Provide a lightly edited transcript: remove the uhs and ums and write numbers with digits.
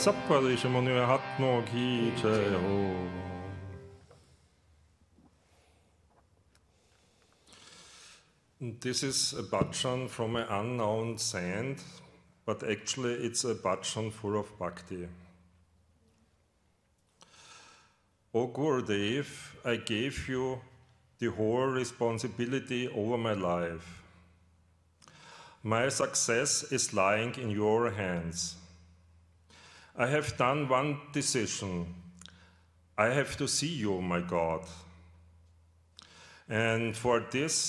Sappadishimuni Hatmo Ki Jai Ho. This is a bhajan from an unknown saint, but actually it's a bhajan full of bhakti. O Gurudev, I gave you the whole responsibility over my life. My success is lying in your hands. I have done one decision. I have to see you, my God. And for this,